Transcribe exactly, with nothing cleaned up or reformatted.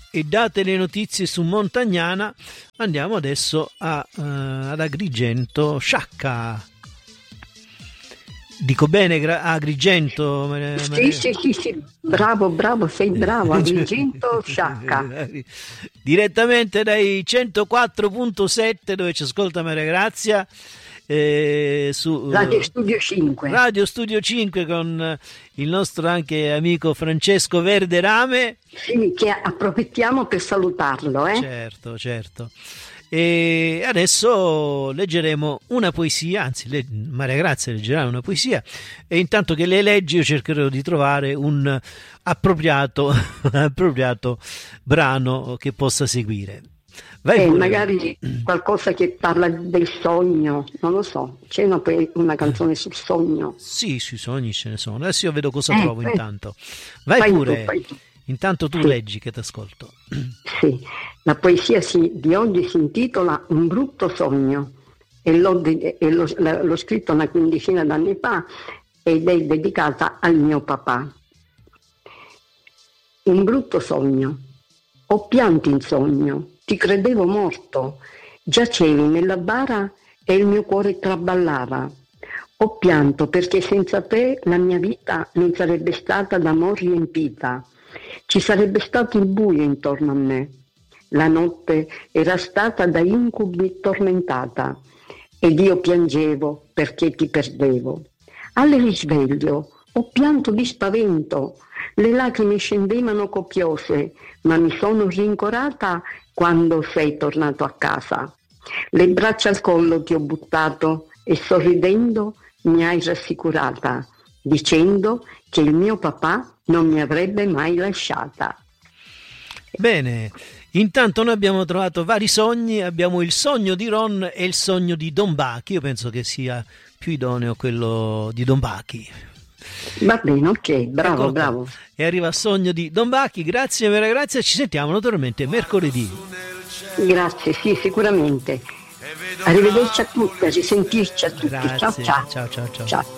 e date le notizie su Montagnana, andiamo adesso a, uh, ad Agrigento. Sciacca. Dico bene, gra- Agrigento? Sì, sì, sì, sì, bravo, bravo, sei bravo, Agrigento, Sciacca. Direttamente dai centoquattro virgola sette dove ci ascolta Maria Grazia. Eh, su Radio Studio cinque. Radio Studio cinque con il nostro anche amico Francesco Verderame. Sì, che approfittiamo per salutarlo. Eh? Certo, certo. E adesso leggeremo una poesia, anzi le, Maria Grazia leggerà una poesia e intanto che le leggi io cercherò di trovare un appropriato, appropriato brano che possa seguire. Vai eh, pure. Magari qualcosa che parla del sogno, non lo so, c'è una, una canzone sul sogno? Sì, sui sogni ce ne sono, adesso io vedo cosa eh, trovo eh. intanto. Vai fai pure, tu, fai tu. Intanto tu sì. leggi che ti ascolto. Sì, la poesia si, di oggi si intitola Un brutto sogno e l'ho, de- e l'ho, l'ho scritto una quindicina d'anni fa ed è dedicata al mio papà. Un brutto sogno. Ho pianto in sogno, ti credevo morto, giacevi nella bara e il mio cuore traballava. Ho pianto perché senza te la mia vita non sarebbe stata d'amor riempita. Ci sarebbe stato il buio intorno a me. La notte era stata da incubi tormentata ed io piangevo perché ti perdevo. Al risveglio ho pianto di spavento, le lacrime scendevano copiose, ma mi sono rincorata quando sei tornato a casa. Le braccia al collo ti ho buttato e sorridendo mi hai rassicurata, dicendo che il mio papà non mi avrebbe mai lasciata. Bene, intanto noi abbiamo trovato vari sogni, abbiamo il sogno di Ron e il sogno di Don Bachi, io penso che sia più idoneo quello di Don Bachi. Va bene, ok, bravo, Eccolo bravo. Qua. E arriva il sogno di Don Bachi, grazie Maria Grazia, ci sentiamo naturalmente mercoledì. Grazie, sì, sicuramente. Arrivederci a tutti, a risentirci a tutti. Grazie. Ciao, ciao. Ciao, ciao, ciao. Ciao.